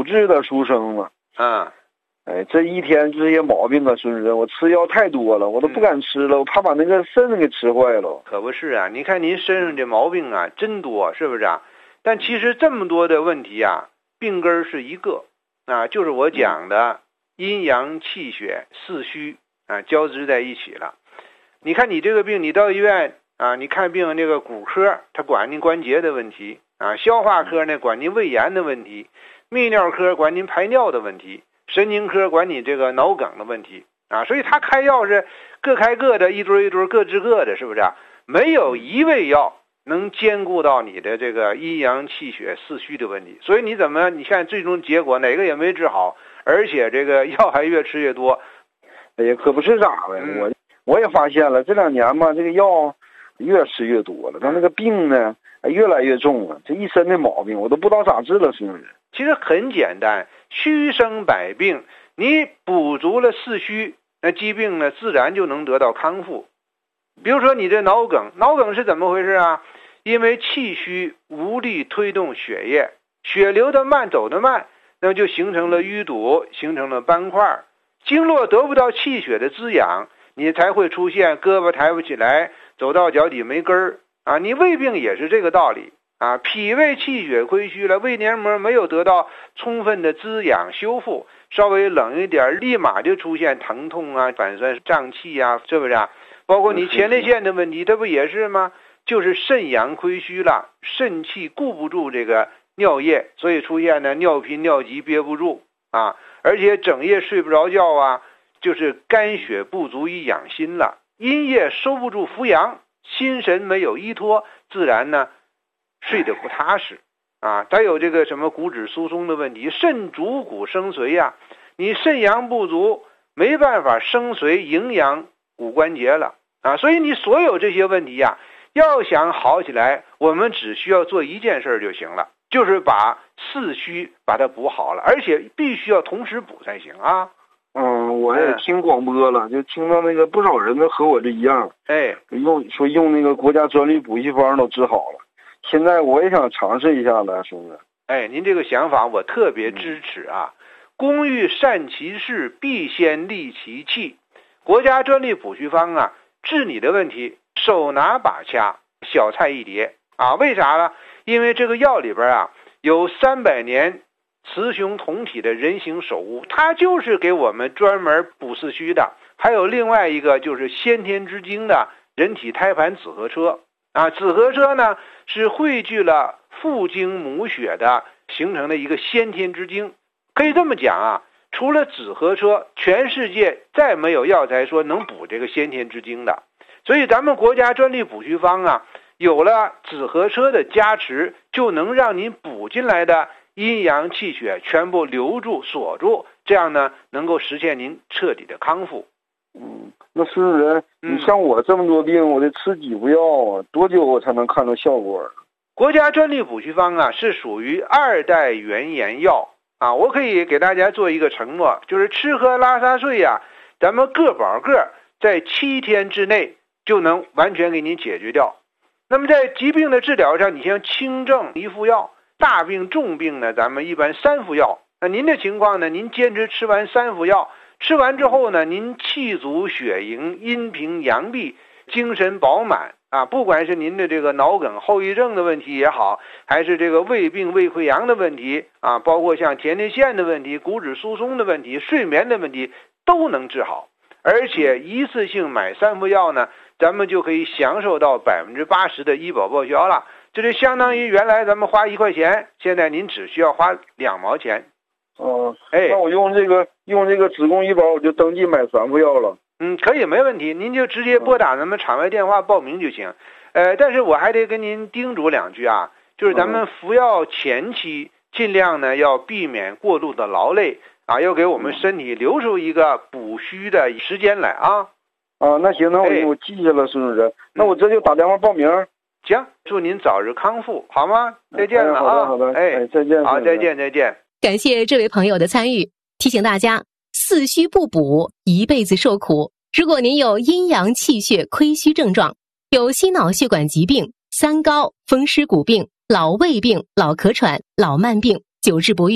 骨质的书生嘛。 啊， 哎，这一天这些毛病啊，孙主任，我吃药太多了，我都不敢吃了，我怕把那个肾给吃坏了。 可不是啊，你看您身上这毛病啊，真多，是不是啊？但其实这么多的问题啊，病根是一个啊，就是我讲的阴阳气血四虚啊交织在一起了。你看你这个病，你到医院啊，你看病这个骨科，他管您关节的问题啊；消化科呢管您胃炎的问题；泌尿科管您排尿的问题；神经科管你这个脑梗的问题啊。所以他开药是各开各的，一堆一堆，各治各的，是不是啊？没有一味药能兼顾到你的这个阴阳气血四虚的问题。所以你怎么你看最终结果哪个也没治好，而且这个药还越吃越多。 哎呀，可不是咋的，我也发现了，这2年吧，这个药越吃越多了，但那个病呢越来越重了，这一身的毛病我都不知道咋治了，是不是？ 其实很简单，虚生百病，你补足了四虚，那疾病呢自然就能得到康复。比如说你这脑梗是怎么回事啊？因为气虚无力推动血液，血流得慢走得慢，那么就形成了淤堵，形成了斑块，经络得不到气血的滋养，你才会出现胳膊抬不起来，走到脚底没根儿啊。你胃病也是这个道理啊，脾胃气血亏虚了，胃黏膜没有得到充分的滋养修复，稍微冷一点立马就出现疼痛啊、反酸胀气啊，是不是啊？包括你前列腺的问题，这不也是吗？就是肾阳亏虚了，肾气固不住这个尿液，所以出现呢尿频尿急憋不住啊，而且整夜睡不着觉啊，就是肝血不足以养心了，阴液收不住扶阳，心神没有依托，自然呢睡得不踏实啊。再有这个什么骨质疏松的问题，肾主骨生髓呀，你肾阳不足，没办法生髓营养骨关节了啊。所以你所有这些问题呀，要想好起来，我们只需要做一件事就行了，就是把四虚把它补好了，而且必须要同时补才行啊。 我也听广播了，就听到那个不少人都和我这一样，用那个国家专利补气方都治好了。现在我也想尝试一下了，兄弟。 您这个想法我特别支持啊。工欲善其事，必先利其器。国家专利补虚方啊，治你的问题手拿把掐，小菜一碟啊。为啥呢？因为这个药里边啊有300年雌雄同体的人形手物，它就是给我们专门补四虚的。还有另外一个就是先天之精的人体胎盘紫河车啊，紫河车呢是汇聚了父精母血的形成的一个先天之精。可以这么讲啊，除了紫河车，全世界再没有药材说能补这个先天之精的。所以咱们国家专利补虚方啊，有了紫河车的加持，就能让您补进来的阴阳气血全部留住锁住，这样呢能够实现您彻底的康复。 那孙主任，你像我这么多病，我得吃几副药啊？多久我才能看到效果？ 国家专利补虚方啊是属于2代原研药啊，我可以给大家做一个承诺，就是吃喝拉撒睡呀，咱们个保个在7天之内就能完全给您解决掉。那么在疾病的治疗上，你像轻症1副药，大病重病呢咱们一般3副药。那您的情况呢，您坚持吃完3副药，吃完之后呢，您气足血盈，阴平阳闭，精神饱满啊。不管是您的这个脑梗后遗症的问题也好，还是这个胃病胃溃疡的问题啊，包括像前列腺的问题、骨质疏松的问题、睡眠的问题都能治好。而且一次性买3副药呢，咱们就可以享受到80%的医保报销了。这就相当于原来咱们花1块钱，现在您只需要花2毛钱。 那我用这个子宫医保，我就登记买3副药了。 可以，没问题，您就直接拨打咱们场外电话报名就行。但是我还得跟您叮嘱2句啊，就是咱们服药前期尽量呢要避免过度的劳累啊，要给我们身体留出一个补虚的时间来啊。 那行，那我记下了，孙主任。那我这就打电话报名。 行，祝您早日康复，好吗？再见了啊！ 好的，再见。 好，再见。 感谢这位朋友的参与，提醒大家，四虚不补，一辈子受苦。如果您有阴阳气血亏虚症状，有心脑血管疾病、三高、风湿骨病、老胃病、老咳喘、老慢病，久治不愈，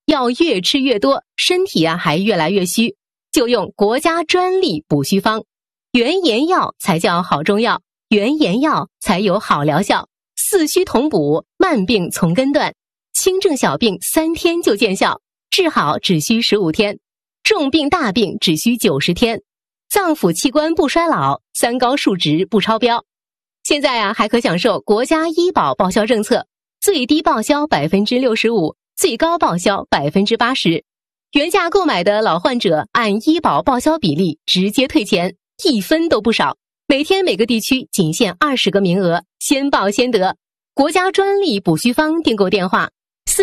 药越吃越多，身体还越来越虚，就用国家专利补虚方。原研药才叫好中药，原研药才有好疗效。四虚同补，慢病从根断，轻症小病3天就见效，治好只需15天，重病大病只需90天，脏腑器官不衰老，3高数值不超标。现在还可享受国家医保报销政策，最低报销 65%， 最高报销 80%。原价购买的老患者按医保报销比例直接退钱，1分都不少。每天每个地区仅限20个名额，先报先得。国家专利补虚方订购电话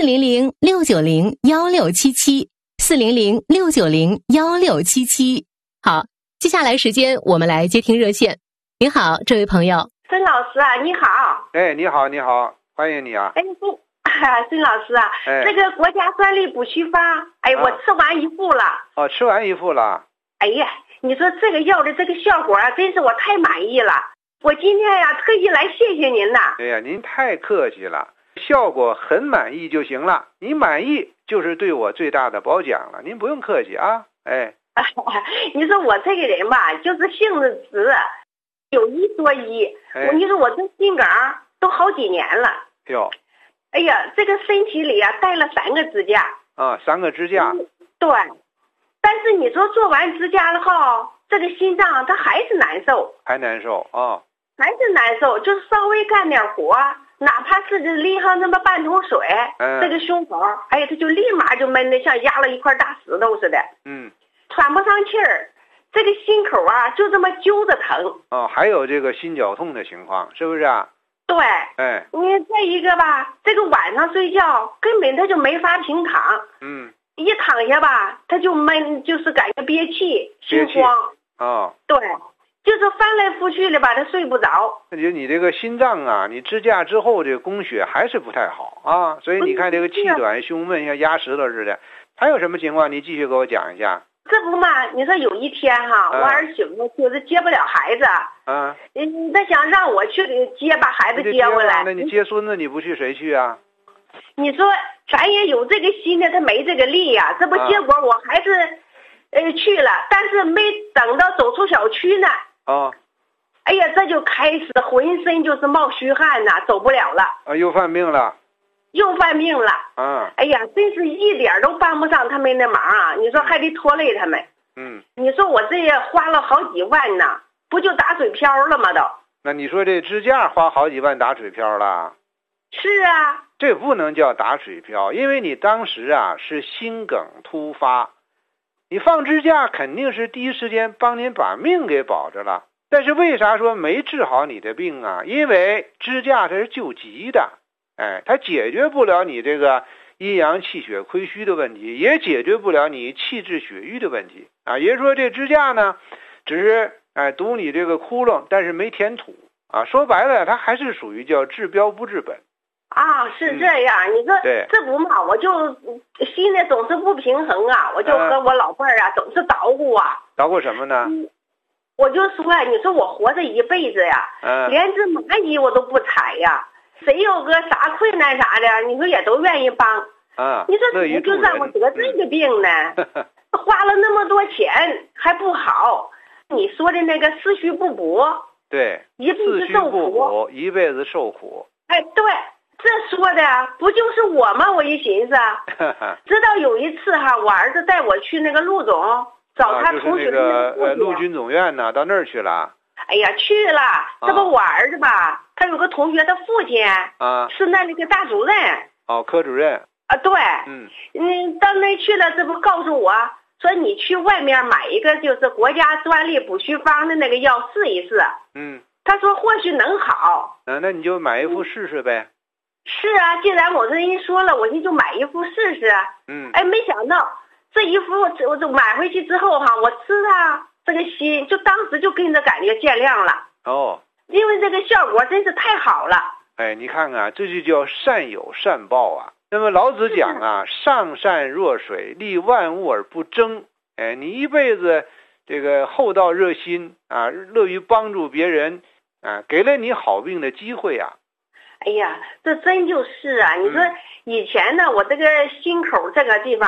400-690-1677 400-690-1677。好，接下来时间我们来接听热线。您好，这位朋友。 孙老师啊，你好。 哎，你好，你好，欢迎你啊。 哎，孙老师啊，这个国家专利补虚方，哎，我吃完1副了。 哦，吃完1副了。 哎呀，你说这个药的这个效果啊，真是我太满意了。我今天呀，特意来谢谢您呐。 哎呀，您太客气了，效果很满意就行了。您满意就是对我最大的褒奖了，您不用客气啊。哎， 你说我这个人吧，就是性子直，有一说一。你说我这心梗都好几年了。 哟。 哎呀，这个身体里啊带了3个支架。 啊，3个支架。 对。但是你说做完支架了后，这个心脏它还是难受。 还难受啊。 还是难受，就是稍微干点活，哪怕是淋上那么半桶水，这个胸口，哎呀，它就立马就闷得像压了一块大石头似的。喘不上气儿，这个心口啊就这么揪着疼。 哦，还有这个心绞痛的情况，是不是啊？ 对。 哎， 你再一个吧，这个晚上睡觉根本他就没法平躺。一躺下吧，他就闷，就是感觉憋气、心慌。 哦。 对。就是翻来覆去的吧，他睡不着。 那就你这个心脏啊，你支架之后这个供血还是不太好啊，所以你看这个气短胸闷像压石头似的。还有什么情况？你继续给我讲一下。 这不嘛，你说有一天哈，我儿媳妇就是接不了孩子。他想让我去把孩子接回来。 那你接孙子你不去谁去啊？ 你说咱也有这个心呢，他没这个力呀。这不结果我还是去了，但是没等到走出小区呢。哎呀，这就开始浑身就是冒虚汗呐，走不了了。 又犯病了。 哎呀，真是一点都帮不上他们的忙啊！你说还得拖累他们。你说我这也花了好几万呢，不就打水漂了吗？都。 那你说这支架花好几万打水漂了？ 是啊。 这不能叫打水漂，因为你当时啊是心梗突发。你放支架肯定是第一时间帮您把命给保着了，但是为啥说没治好你的病啊？因为支架它是救急的，它解决不了你这个阴阳气血亏虚的问题，也解决不了你气滞血瘀的问题啊。也就是说这支架呢，只是堵你这个窟窿，但是没填土啊。说白了，它还是属于叫治标不治本。 是这样。你说这不嘛，我就心里总是不平衡啊，我就和我老伴儿啊总是捣鼓啊。 捣鼓什么呢？ 我就说你说我活这一辈子呀，连只蚂蚁我都不踩呀，谁有个啥困难啥的，你说也都愿意帮。你说怎么就让我得这个病呢？花了那么多钱还不好。你说的那个四虚不补， 对， 一辈子受苦， 一辈子受苦。 对。这说的不就是我吗？我一寻思，直到有一次哈，我儿子带我去那个陆总找他同学的那个陆军总院呢，到那儿去了。 哎呀，去了。这不我儿子吧，他有个同学，他父亲是那个大主任。 科主任。 对。到那去了，这不告诉我说你去外面买一个就是国家专利补虚方的那个药试一试。他说或许能好。 那你就买一副试试呗。 是啊，既然我跟人说了，我就买一副试试。没想到这一副我就买回去之后哈，我吃啊，这个心就当时就跟着感觉见亮了。因为这个效果真是太好了。 你看看，这就叫善有善报啊。那么老子讲啊，上善若水，利万物而不争。你一辈子这个厚道热心啊，乐于帮助别人啊，给了你好病的机会啊。 哎呀，这真就是啊！你说以前呢，我这个心口这个地方